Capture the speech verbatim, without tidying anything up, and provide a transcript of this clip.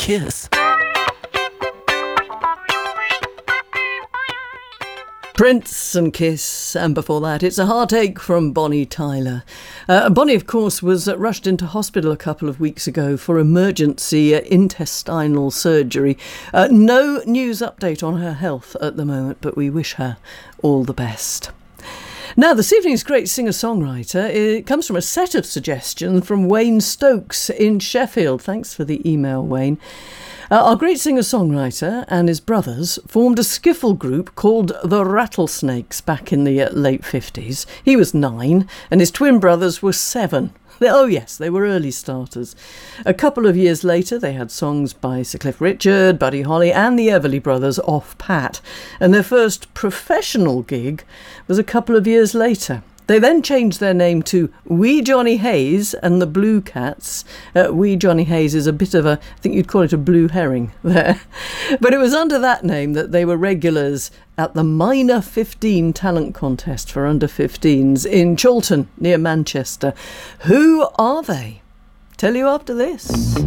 Kiss. Prince and Kiss, and before that It's a Heartache from Bonnie Tyler. Uh, Bonnie, of course, was uh, rushed into hospital a couple of weeks ago for emergency uh, intestinal surgery. Uh, no news update on her health at the moment, but we wish her all the best. Now, this evening's great singer-songwriter, it comes from a set of suggestions from Wayne Stokes in Sheffield. Thanks for the email, Wayne. Uh, our great singer-songwriter and his brothers formed a skiffle group called the Rattlesnakes back in the uh, late fifties. He was nine and his twin brothers were seven. Oh yes, they were early starters. A couple of years later they had songs by Sir Cliff Richard, Buddy Holly and the Everly Brothers off Pat, and their first professional gig was a couple of years later. They then changed their name to Wee Johnny Hayes and the Blue Cats. Uh, Wee Johnny Hayes is a bit of a, I think you'd call it a blue herring there. But it was under that name that they were regulars at the Minor fifteen talent contest for under fifteens in Chorlton near Manchester. Who are they? Tell you after this.